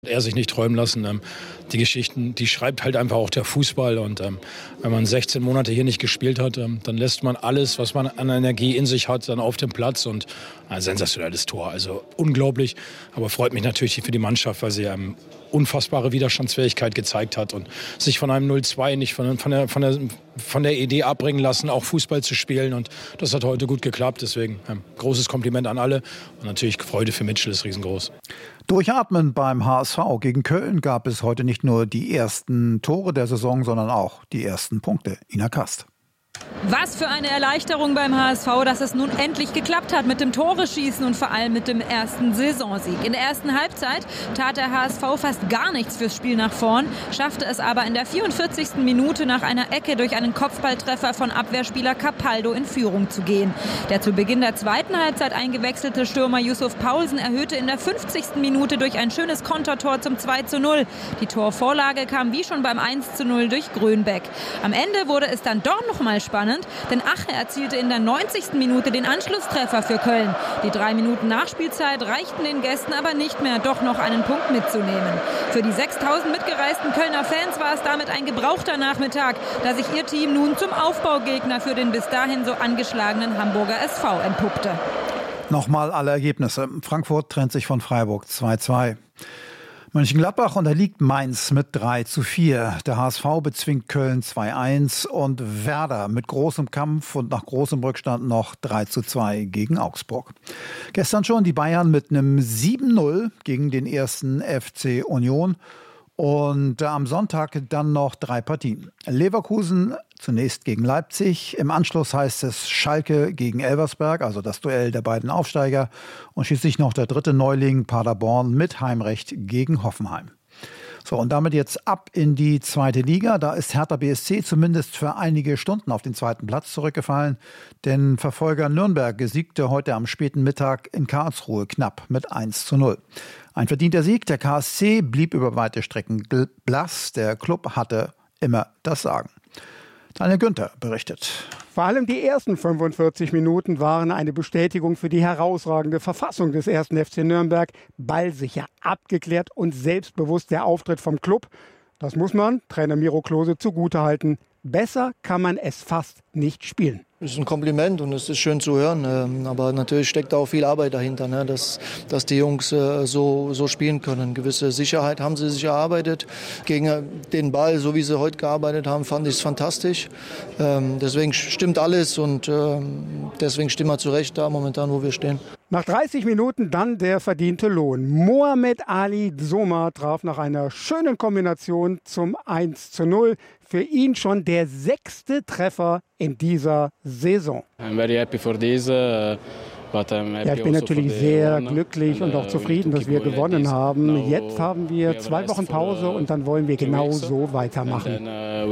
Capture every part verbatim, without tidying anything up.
Er sich nicht träumen lassen. Ähm, die Geschichten, die schreibt halt einfach auch der Fußball. Und ähm, wenn man sechzehn Monate hier nicht gespielt hat, ähm, dann lässt man alles, was man an Energie in sich hat, dann auf dem Platz. Und ein sensationelles Tor. Also unglaublich. Aber freut mich natürlich für die Mannschaft, weil sie ähm, unfassbare Widerstandsfähigkeit gezeigt hat und sich von einem null zwei nicht von, von, der, von, der, von der Idee abbringen lassen, auch Fußball zu spielen. Und das hat heute gut geklappt. Deswegen ähm, großes Kompliment an alle. Und natürlich Freude für Mitchell ist riesengroß. Durchatmen beim H S V. Gegen Köln gab es heute nicht nur die ersten Tore der Saison, sondern auch die ersten Punkte. Ina Kast. Was für eine Erleichterung beim H S V, dass es nun endlich geklappt hat mit dem Tore-Schießen und vor allem mit dem ersten Saisonsieg. In der ersten Halbzeit tat der H S V fast gar nichts fürs Spiel nach vorn, schaffte es aber in der vierundvierzigsten Minute nach einer Ecke durch einen Kopfballtreffer von Abwehrspieler Capaldo in Führung zu gehen. Der zu Beginn der zweiten Halbzeit eingewechselte Stürmer Yusuf Paulsen erhöhte in der fünfzigsten Minute durch ein schönes Kontertor zum zwei zu null. Die Torvorlage kam wie schon beim eins zu null durch Grönbeck. Am Ende wurde es dann doch noch mal spannend, denn Ache erzielte in der neunzigsten Minute den Anschlusstreffer für Köln. Die drei Minuten Nachspielzeit reichten den Gästen aber nicht mehr, doch noch einen Punkt mitzunehmen. Für die sechstausend mitgereisten Kölner Fans war es damit ein gebrauchter Nachmittag, da sich ihr Team nun zum Aufbaugegner für den bis dahin so angeschlagenen Hamburger S V entpuppte. Nochmal alle Ergebnisse. Frankfurt trennt sich von Freiburg zwei zu zwei. Mönchengladbach unterliegt Mainz mit drei zu vier. Der H S V bezwingt Köln zwei eins und Werder mit großem Kampf und nach großem Rückstand noch drei zu zwei gegen Augsburg. Gestern schon die Bayern mit einem sieben null gegen den ersten F C Union. Und am Sonntag dann noch drei Partien. Leverkusen zunächst gegen Leipzig. Im Anschluss heißt es Schalke gegen Elversberg, also das Duell der beiden Aufsteiger. Und schließlich noch der dritte Neuling Paderborn mit Heimrecht gegen Hoffenheim. So, und damit jetzt ab in die zweite Liga. Da ist Hertha B S C zumindest für einige Stunden auf den zweiten Platz zurückgefallen. Denn Verfolger Nürnberg siegte heute am späten Mittag in Karlsruhe knapp mit eins zu null. Ein verdienter Sieg. Der K S C blieb über weite Strecken blass. Der Klub hatte immer das Sagen. Daniel Günther berichtet. Vor allem die ersten fünfundvierzig Minuten waren eine Bestätigung für die herausragende Verfassung des ersten F C Nürnberg. Ballsicher, abgeklärt und selbstbewusst der Auftritt vom Klub. Das muss man Trainer Miro Klose zugutehalten. Besser kann man es fast nicht spielen. Das ist ein Kompliment und es ist schön zu hören, aber natürlich steckt da auch viel Arbeit dahinter, ne? dass, dass die Jungs so, so spielen können. Gewisse Sicherheit haben sie sich erarbeitet. Gegen den Ball, so wie sie heute gearbeitet haben, fand ich es fantastisch. Deswegen stimmt alles und deswegen stehen wir zurecht da momentan, wo wir stehen. Nach dreißig Minuten dann der verdiente Lohn. Mohamed Ali Zoma traf nach einer schönen Kombination zum eins zu null. Für ihn schon der sechste Treffer in dieser Saison. I'm very happy for this. Uh Ja, ich bin natürlich sehr glücklich und auch zufrieden, dass wir gewonnen haben. Jetzt haben wir zwei Wochen Pause und dann wollen wir genau so weitermachen.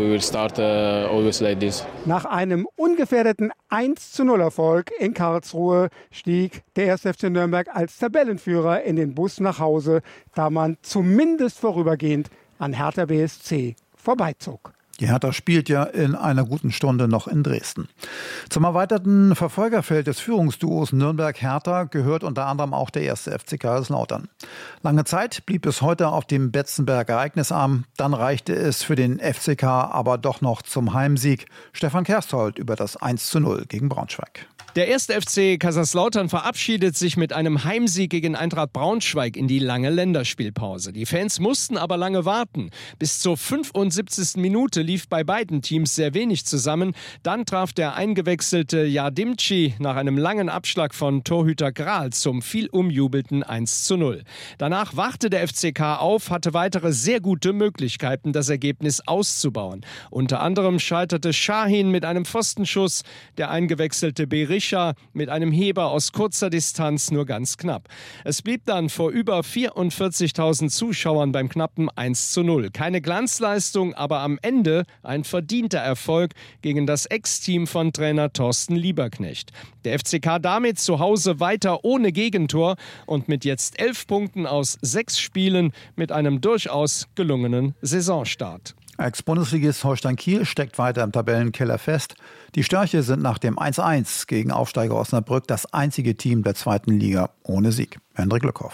Nach einem ungefährdeten eins zu null Erfolg in Karlsruhe stieg der erste F C Nürnberg als Tabellenführer in den Bus nach Hause, da man zumindest vorübergehend an Hertha B S C vorbeizog. Die Hertha spielt ja in einer guten Stunde noch in Dresden. Zum erweiterten Verfolgerfeld des Führungsduos Nürnberg-Hertha gehört unter anderem auch der erste F C Kaiserslautern. Lange Zeit blieb es heute auf dem Betzenberg ereignisarm. Dann reichte es für den F C K aber doch noch zum Heimsieg. Stefan Kersthold über das eins zu null gegen Braunschweig. Der erste F C Kaiserslautern verabschiedet sich mit einem Heimsieg gegen Eintracht Braunschweig in die lange Länderspielpause. Die Fans mussten aber lange warten. Bis zur fünfundsiebzigsten Minute lief bei beiden Teams sehr wenig zusammen. Dann traf der eingewechselte Yardimci nach einem langen Abschlag von Torhüter Grahl zum viel umjubelten eins zu null. Danach wachte der F C K auf, hatte weitere sehr gute Möglichkeiten, das Ergebnis auszubauen. Unter anderem scheiterte Şahin mit einem Pfostenschuss, der eingewechselte Berisha mit einem Heber aus kurzer Distanz nur ganz knapp. Es blieb dann vor über vierundvierzigtausend Zuschauern beim knappen eins zu null. Keine Glanzleistung, aber am Ende ein verdienter Erfolg gegen das Ex-Team von Trainer Thorsten Lieberknecht. Der F C K damit zu Hause weiter ohne Gegentor und mit jetzt elf Punkten aus sechs Spielen mit einem durchaus gelungenen Saisonstart. Ex-Bundesligist Holstein Kiel steckt weiter im Tabellenkeller fest. Die Störche sind nach dem eins eins gegen Aufsteiger Osnabrück das einzige Team der zweiten Liga ohne Sieg. Hendrik Lückhoff.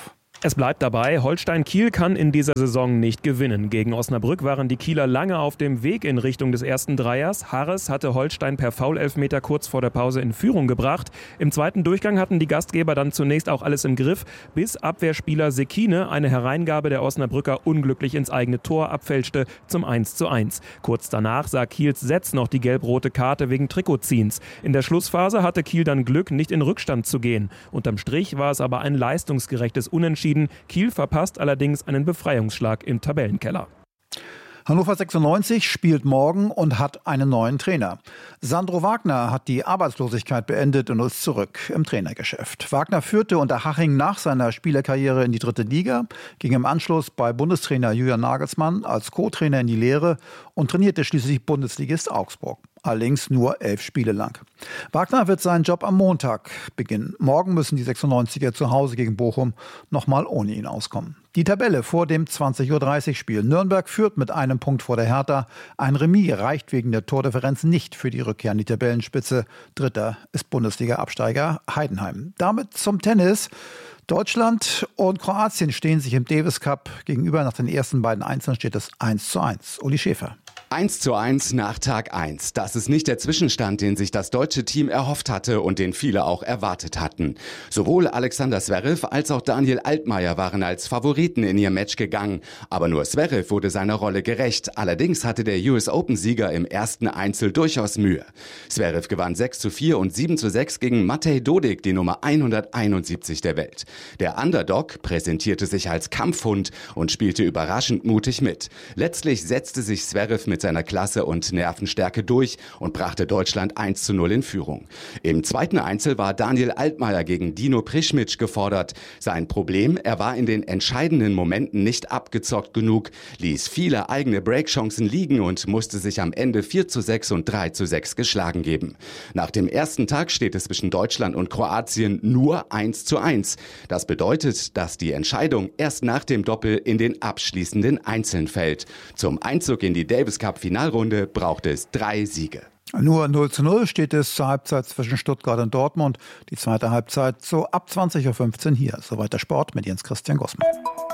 Es bleibt dabei, Holstein Kiel kann in dieser Saison nicht gewinnen. Gegen Osnabrück waren die Kieler lange auf dem Weg in Richtung des ersten Dreiers. Harres hatte Holstein per Foul-Elfmeter kurz vor der Pause in Führung gebracht. Im zweiten Durchgang hatten die Gastgeber dann zunächst auch alles im Griff, bis Abwehrspieler Sekine eine Hereingabe der Osnabrücker unglücklich ins eigene Tor abfälschte zum eins zu eins. Kurz danach sah Kiels Setz noch die gelb-rote Karte wegen Trikotziehens. In der Schlussphase hatte Kiel dann Glück, nicht in Rückstand zu gehen. Unterm Strich war es aber ein leistungsgerechtes Unentschieden. Kiel verpasst allerdings einen Befreiungsschlag im Tabellenkeller. Hannover sechsundneunzig spielt morgen und hat einen neuen Trainer. Sandro Wagner hat die Arbeitslosigkeit beendet und ist zurück im Trainergeschäft. Wagner führte unter Haching nach seiner Spielerkarriere in die dritte Liga, ging im Anschluss bei Bundestrainer Julian Nagelsmann als Co-Trainer in die Lehre und trainierte schließlich Bundesligist Augsburg. Allerdings nur elf Spiele lang. Wagner wird seinen Job am Montag beginnen. Morgen müssen die sechsundneunziger zu Hause gegen Bochum nochmal ohne ihn auskommen. Die Tabelle vor dem zwanzig Uhr dreißig Spiel. Nürnberg führt mit einem Punkt vor der Hertha. Ein Remis reicht wegen der Tordifferenz nicht für die Rückkehr an die Tabellenspitze. Dritter ist Bundesliga-Absteiger Heidenheim. Damit zum Tennis. Deutschland und Kroatien stehen sich im Davis Cup gegenüber. Nach den ersten beiden Einzeln steht es eins zu eins. Uli Schäfer. eins zu eins nach Tag eins. Das ist nicht der Zwischenstand, den sich das deutsche Team erhofft hatte und den viele auch erwartet hatten. Sowohl Alexander Zverev als auch Daniel Altmaier waren als Favoriten in ihr Match gegangen. Aber nur Zverev wurde seiner Rolle gerecht. Allerdings hatte der U S Open-Sieger im ersten Einzel durchaus Mühe. Zverev gewann sechs zu vier und sieben zu sechs gegen Matej Dodik, die Nummer hunderteinundsiebzig der Welt. Der Underdog präsentierte sich als Kampfhund und spielte überraschend mutig mit. Letztlich setzte sich Zverev mit seiner Klasse und Nervenstärke durch und brachte Deutschland eins zu null in Führung. Im zweiten Einzel war Daniel Altmaier gegen Dino Prischmic gefordert. Sein Problem, er war in den entscheidenden Momenten nicht abgezockt genug, ließ viele eigene Breakchancen liegen und musste sich am Ende vier zu sechs und drei zu sechs geschlagen geben. Nach dem ersten Tag steht es zwischen Deutschland und Kroatien nur eins zu eins. Das bedeutet, dass die Entscheidung erst nach dem Doppel in den abschließenden Einzeln fällt. Zum Einzug in die Davis Cup Finalrunde braucht es drei Siege. Nur null zu null steht es zur Halbzeit zwischen Stuttgart und Dortmund. Die zweite Halbzeit so ab zwanzig Uhr fünfzehn hier. Soweit der Sport mit Jens Christian Gossmann.